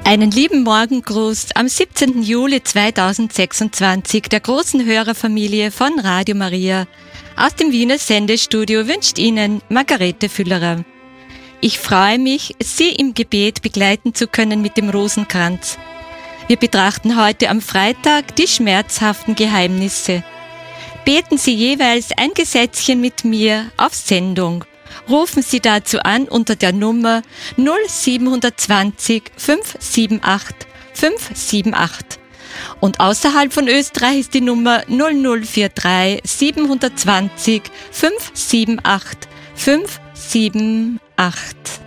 Einen lieben Morgengruß am 17. Juli 2026 der großen Hörerfamilie von Radio Maria. Aus dem Wiener Sendestudio wünscht Ihnen Margarete Füllerer. Ich freue mich, Sie im Gebet begleiten zu können mit dem Rosenkranz. Wir betrachten heute am Freitag die schmerzhaften Geheimnisse. Beten Sie jeweils ein Gesetzchen mit mir auf Sendung. Rufen Sie dazu an unter der Nummer 0720 578 578. Und außerhalb von Österreich ist die Nummer 0043 720 578 578.